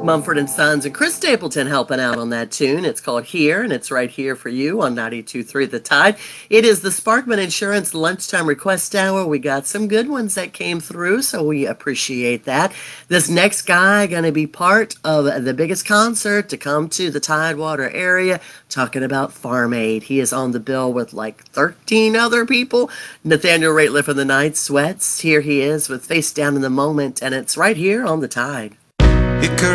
Mumford and Sons and Chris Stapleton helping out on that tune. It's called Here, and it's right here for you on 92.3 The Tide. It is the Sparkman Insurance Lunchtime Request Hour. We got some good ones that came through, so we appreciate that. This next guy going to be part of the biggest concert to come to the Tidewater area, talking about Farm Aid. He is on the bill with like 13 other people. Nathaniel Rateliff and the Night Sweats. Here he is with Face Down in the Moment, and it's right here on The Tide. It